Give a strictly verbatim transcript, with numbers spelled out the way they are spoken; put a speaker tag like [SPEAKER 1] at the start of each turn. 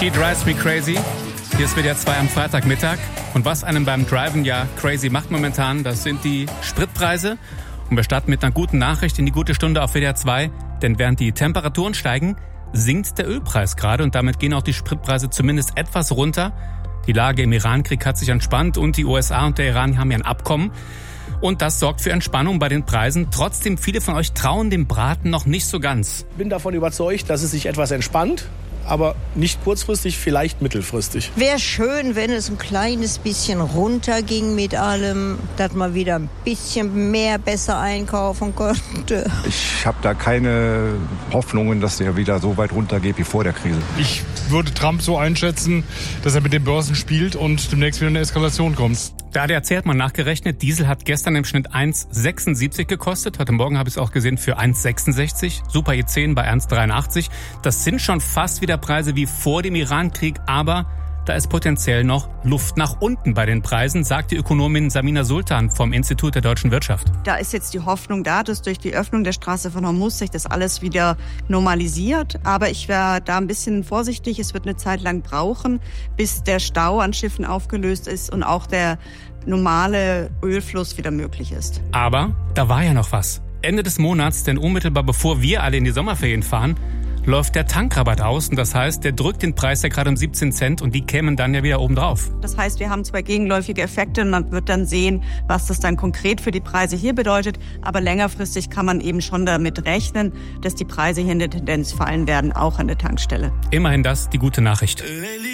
[SPEAKER 1] She Drives Me Crazy. Hier ist W D R zwei am Freitagmittag. Und was einem beim Driven ja crazy macht momentan, das sind die Spritpreise. Und wir starten mit einer guten Nachricht in die gute Stunde auf W D R zwei. Denn während die Temperaturen steigen, sinkt der Ölpreis gerade. Und damit gehen auch die Spritpreise zumindest etwas runter. Die Lage im Irankrieg hat sich entspannt und die U S A und der Iran haben ja ein Abkommen. Und das sorgt für Entspannung bei den Preisen. Trotzdem, viele von euch trauen dem Braten noch nicht so ganz.
[SPEAKER 2] Ich bin davon überzeugt, dass es sich etwas entspannt, aber nicht kurzfristig, vielleicht mittelfristig.
[SPEAKER 3] Wäre schön, wenn es ein kleines bisschen runterging mit allem, dass man wieder ein bisschen mehr besser einkaufen konnte.
[SPEAKER 4] Ich habe da keine Hoffnungen, dass der wieder so weit runtergeht wie vor der Krise.
[SPEAKER 5] Ich würde Trump so einschätzen, dass er mit den Börsen spielt und demnächst wieder eine Eskalation kommt.
[SPEAKER 1] Der A D A C hat mal nachgerechnet, Diesel hat gestern im Schnitt eins Komma sechsundsiebzig gekostet. Heute Morgen habe ich es auch gesehen für eins Komma sechsundsechzig. Super E zehn bei eins Komma dreiundachtzig. Das sind schon fast wieder Preise wie vor dem Irankrieg, aber da ist potenziell noch Luft nach unten bei den Preisen, sagt die Ökonomin Samina Sultan vom Institut der deutschen Wirtschaft.
[SPEAKER 6] Da ist jetzt die Hoffnung da, dass durch die Öffnung der Straße von Hormuz sich das alles wieder normalisiert. Aber ich wäre da ein bisschen vorsichtig. Es wird eine Zeit lang brauchen, bis der Stau an Schiffen aufgelöst ist und auch der normale Ölfluss wieder möglich ist.
[SPEAKER 1] Aber da war ja noch was. Ende des Monats, denn unmittelbar bevor wir alle in die Sommerferien fahren, läuft der Tankrabatt aus. Und das heißt, der drückt den Preis ja gerade um siebzehn Cent und die kämen dann ja wieder oben drauf.
[SPEAKER 6] Das heißt, wir haben zwei gegenläufige Effekte und man wird dann sehen, was das dann konkret für die Preise hier bedeutet. Aber längerfristig kann man eben schon damit rechnen, dass die Preise hier in der Tendenz fallen werden, auch an der Tankstelle.
[SPEAKER 1] Immerhin das die gute Nachricht.